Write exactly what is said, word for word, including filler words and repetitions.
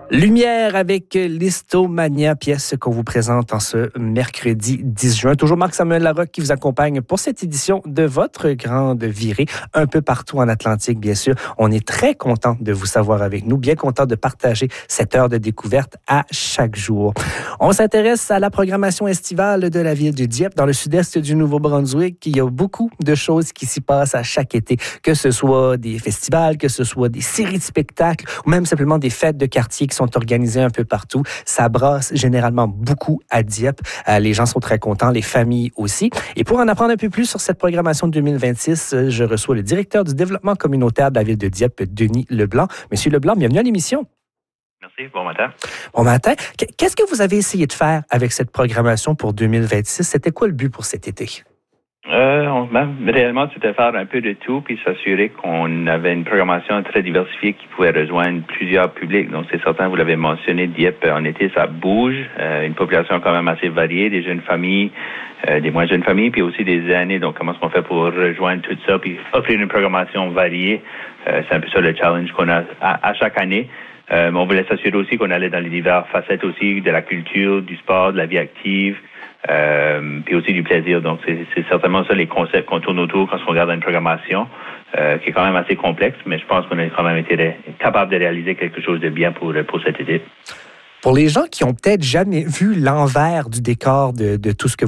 Lumière avec l'Histomania, pièce qu'on vous présente en ce mercredi dix juin. Toujours Marc-Samuel Larocque qui vous accompagne pour cette édition de votre grande virée, un peu partout en Atlantique, bien sûr. On est très content de vous savoir avec nous, bien content de partager cette heure de découverte à chaque jour. On s'intéresse à la programmation estivale de la ville de Dieppe, dans le sud-est du Nouveau-Brunswick. Il y a beaucoup de choses qui s'y passent à chaque été, que ce soit des festivals, que ce soit des séries de spectacles, ou même simplement des fêtes de quartier qui sont organisées un peu partout. Ça brasse généralement beaucoup à Dieppe. Euh, les gens sont très contents, les familles aussi. Et pour en apprendre un peu plus sur cette programmation de deux mille vingt-six, je reçois le directeur du développement communautaire de la ville de Dieppe, Denis Leblanc. Monsieur Leblanc, bienvenue à l'émission. Merci, bon matin. Bon matin. Qu'est-ce que vous avez essayé de faire avec cette programmation pour deux mille vingt-six? C'était quoi le but pour cet été? Euh, on, ben, réellement, c'était faire un peu de tout puis s'assurer qu'on avait une programmation très diversifiée qui pouvait rejoindre plusieurs publics. Donc, c'est certain, vous l'avez mentionné, Dieppe, en été, ça bouge. Euh, une population quand même assez variée, des jeunes familles, euh, des moins jeunes familles, puis aussi des aînés. Donc, comment est-ce qu'on fait pour rejoindre tout ça puis offrir une programmation variée? Euh, c'est un peu ça le challenge qu'on a à, à chaque année. Euh, mais on voulait s'assurer aussi qu'on allait dans les diverses facettes aussi de la culture, du sport, de la vie active. Euh, puis aussi du plaisir. Donc, c'est, c'est certainement ça les concepts qu'on tourne autour quand on regarde une programmation euh, qui est quand même assez complexe, mais je pense qu'on a quand même été ré- capable de réaliser quelque chose de bien pour, pour cet été. Pour les gens qui ont peut-être jamais vu l'envers du décor de, de tout ce que